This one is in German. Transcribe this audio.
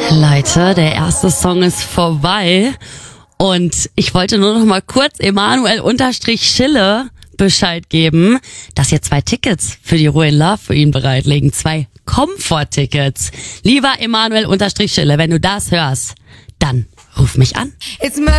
Leute, der erste Song ist vorbei und ich wollte nur noch mal kurz Emanuel_Schille Bescheid geben, dass wir 2 Tickets für die Ruhe in Love für ihn bereitlegen. 2 Komfort-Tickets. Lieber Emanuel_Schille, wenn du das hörst, dann ruf mich an.